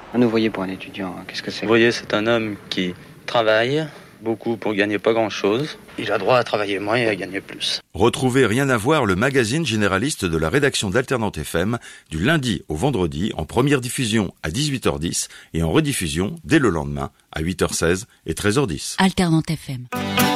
Un ouvrier pour un étudiant, qu'est-ce que c'est? L'ouvrier, c'est un homme qui travaille beaucoup pour gagner pas grand-chose. Il a droit à travailler moins et à gagner plus. Retrouvez Rien à voir, le magazine généraliste de la rédaction d'Alternante FM, du lundi au vendredi, en première diffusion à 18h10 et en rediffusion dès le lendemain à 8h16 et 13h10. Alternante FM.